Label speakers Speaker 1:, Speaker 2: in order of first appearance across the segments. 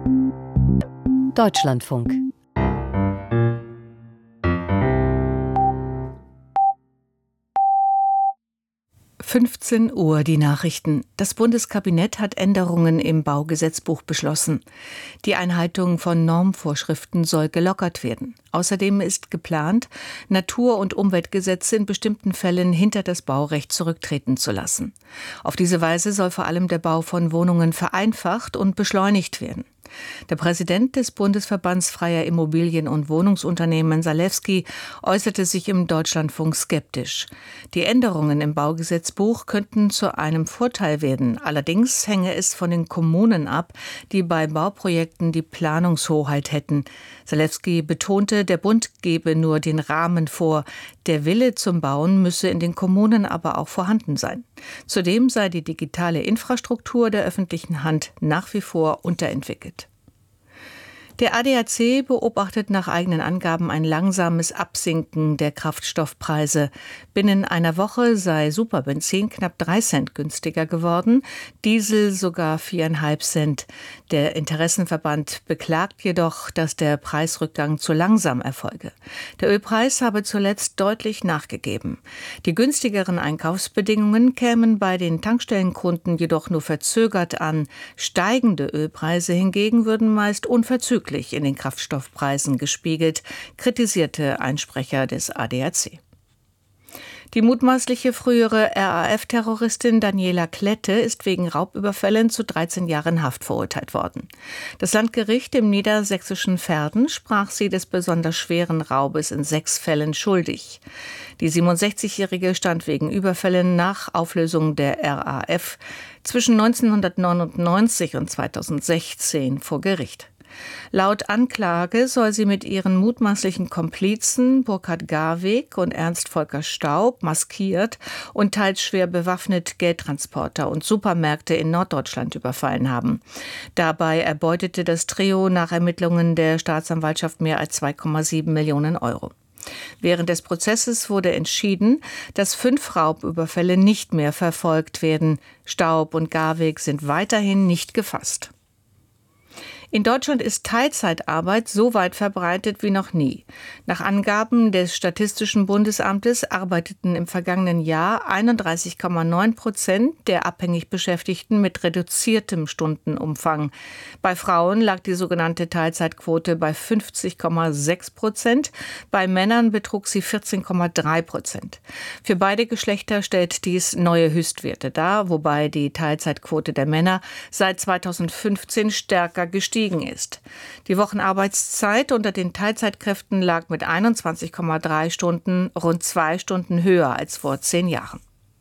Speaker 1: Deutschlandfunk. (15 Uhr) die Nachrichten. Das Bundeskabinett hat Änderungen im Baugesetzbuch beschlossen. Die Einhaltung von Normvorschriften soll gelockert werden. Außerdem ist geplant, Natur- und Umweltgesetze in bestimmten Fällen hinter das Baurecht zurücktreten zu lassen. Auf diese Weise soll vor allem der Bau von Wohnungen vereinfacht und beschleunigt werden. Der Präsident des Bundesverbands freier Immobilien- und Wohnungsunternehmen, Zalewski, äußerte sich im Deutschlandfunk skeptisch. Die Änderungen im Baugesetzbuch könnten zu einem Vorteil werden. Allerdings hänge es von den Kommunen ab, die bei Bauprojekten die Planungshoheit hätten. Zalewski betonte, der Bund gebe nur den Rahmen vor. Der Wille zum Bauen müsse in den Kommunen aber auch vorhanden sein. Zudem sei die digitale Infrastruktur der öffentlichen Hand nach wie vor unterentwickelt. Der ADAC beobachtet nach eigenen Angaben ein langsames Absinken der Kraftstoffpreise. Binnen einer Woche sei Superbenzin knapp 3 Cent günstiger geworden, Diesel sogar 4,5 Cent. Der Interessenverband beklagt jedoch, dass der Preisrückgang zu langsam erfolge. Der Ölpreis habe zuletzt deutlich nachgegeben. Die günstigeren Einkaufsbedingungen kämen bei den Tankstellenkunden jedoch nur verzögert an. Steigende Ölpreise hingegen würden meist unverzüglich in den Kraftstoffpreisen gespiegelt, kritisierte ein Sprecher des ADAC. Die mutmaßliche frühere RAF-Terroristin Daniela Klette ist wegen Raubüberfällen zu 13 Jahren Haft verurteilt worden. Das Landgericht im niedersächsischen Verden sprach sie des besonders schweren Raubes in 6 Fällen schuldig. Die 67-Jährige stand wegen Überfällen nach Auflösung der RAF zwischen 1999 und 2016 vor Gericht. Laut Anklage soll sie mit ihren mutmaßlichen Komplizen Burkhard Garweg und Ernst Volker Staub maskiert und teils schwer bewaffnet Geldtransporter und Supermärkte in Norddeutschland überfallen haben. Dabei erbeutete das Trio nach Ermittlungen der Staatsanwaltschaft mehr als 2,7 Millionen Euro. Während des Prozesses wurde entschieden, dass 5 Raubüberfälle nicht mehr verfolgt werden. Staub und Garweg sind weiterhin nicht gefasst. In Deutschland ist Teilzeitarbeit so weit verbreitet wie noch nie. Nach Angaben des Statistischen Bundesamtes arbeiteten im vergangenen Jahr 31,9% der abhängig Beschäftigten mit reduziertem Stundenumfang. Bei Frauen lag die sogenannte Teilzeitquote bei 50,6%, bei Männern betrug sie 14,3%. Für beide Geschlechter stellt dies neue Höchstwerte dar, wobei die Teilzeitquote der Männer seit 2015 stärker gestiegen ist. Die Wochenarbeitszeit unter den Teilzeitkräften lag mit 21,3 Stunden rund 2 Stunden höher als vor 10 Jahren.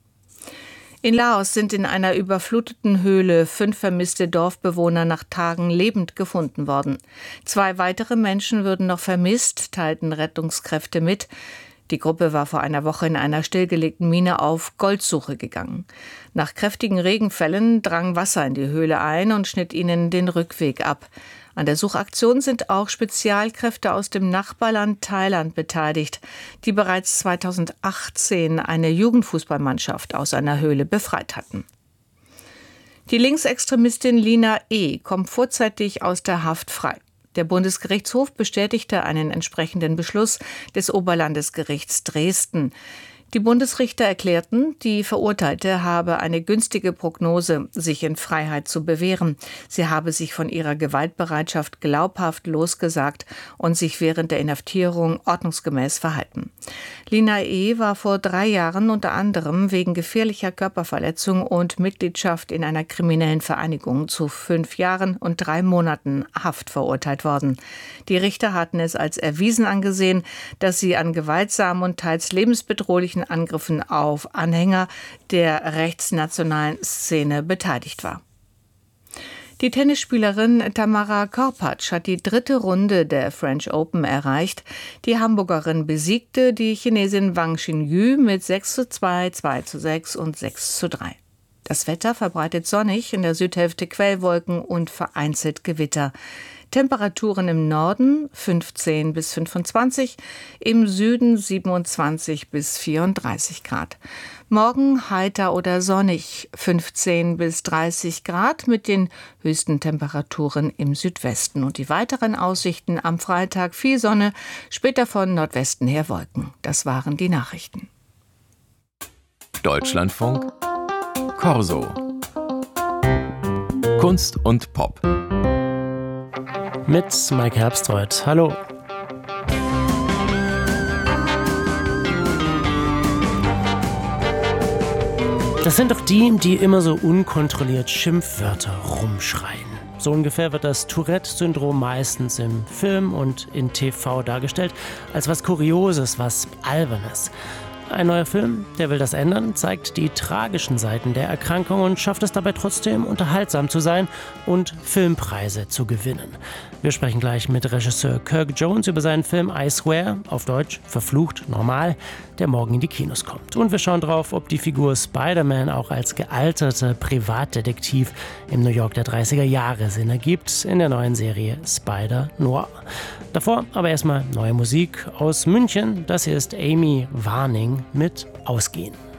Speaker 1: In Laos sind in einer überfluteten Höhle 5 vermisste Dorfbewohner nach Tagen lebend gefunden worden. 2 weitere Menschen würden noch vermisst, teilten Rettungskräfte mit. Die Gruppe war vor einer Woche in einer stillgelegten Mine auf Goldsuche gegangen. Nach kräftigen Regenfällen drang Wasser in die Höhle ein und schnitt ihnen den Rückweg ab. An der Suchaktion sind auch Spezialkräfte aus dem Nachbarland Thailand beteiligt, die bereits 2018 eine Jugendfußballmannschaft aus einer Höhle befreit hatten. Die Linksextremistin Lina E. kommt vorzeitig aus der Haft frei. Der Bundesgerichtshof bestätigte einen entsprechenden Beschluss des Oberlandesgerichts Dresden. Die Bundesrichter erklärten, die Verurteilte habe eine günstige Prognose, sich in Freiheit zu bewähren. Sie habe sich von ihrer Gewaltbereitschaft glaubhaft losgesagt und sich während der Inhaftierung ordnungsgemäß verhalten. Lina E. war vor 3 Jahren unter anderem wegen gefährlicher Körperverletzung und Mitgliedschaft in einer kriminellen Vereinigung zu 5 Jahren und 3 Monaten Haft verurteilt worden. Die Richter hatten es als erwiesen angesehen, dass sie an gewaltsamen und teils lebensbedrohlichen Angriffen auf Anhänger der rechtsnationalen Szene beteiligt war. Die Tennisspielerin Tamara Korpatsch hat die 3. Runde der French Open erreicht. Die Hamburgerin besiegte die Chinesin Wang Xinyu mit 6:2, 2:6 und 6:3. Das Wetter verbreitet sonnig, in der Südhälfte Quellwolken und vereinzelt Gewitter. Temperaturen im Norden 15 bis 25, im Süden 27 bis 34 Grad. Morgen heiter oder sonnig, 15 bis 30 Grad mit den höchsten Temperaturen im Südwesten. Und die weiteren Aussichten am Freitag: viel Sonne, später von Nordwesten her Wolken. Das waren die Nachrichten.
Speaker 2: Deutschlandfunk Corso. Kunst und Pop.
Speaker 3: Mit Mike Herbstreuth. Hallo. Das sind doch die immer so unkontrolliert Schimpfwörter rumschreien. So ungefähr wird das Tourette-Syndrom meistens im Film und in TV dargestellt, als was Kurioses, was Albernes. Ein neuer Film, der will das ändern, zeigt die tragischen Seiten der Erkrankung und schafft es dabei trotzdem, unterhaltsam zu sein und Filmpreise zu gewinnen. Wir sprechen gleich mit Regisseur Kirk Jones über seinen Film I Swear, auf Deutsch Verflucht normal, der morgen in die Kinos kommt. Und wir schauen drauf, ob die Figur Spider-Man auch als gealterter Privatdetektiv im New York der 30er Jahre Sinn ergibt in der neuen Serie Spider Noir. Davor aber erstmal neue Musik aus München. Das hier ist Amy Warning mit Ausgehen.